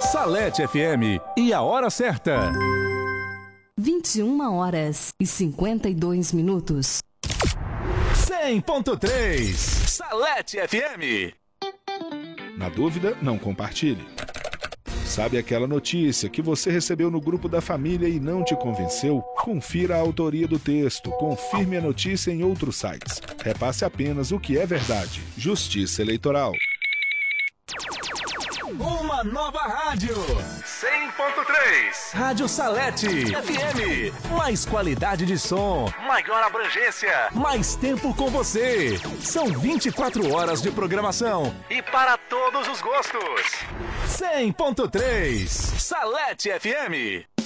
Salete FM e a hora certa. 21h52. 100.3 Salete FM. Na dúvida, não compartilhe. Sabe aquela notícia que você recebeu no grupo da família e não te convenceu? Confira a autoria do texto, confirme a notícia em outros sites. Repasse apenas o que é verdade. Justiça Eleitoral. Uma nova rádio. 100.3 Rádio Salete FM. Mais qualidade de som, maior abrangência, mais tempo com você. São 24 horas de programação e para todos os gostos. 100.3 Salete FM.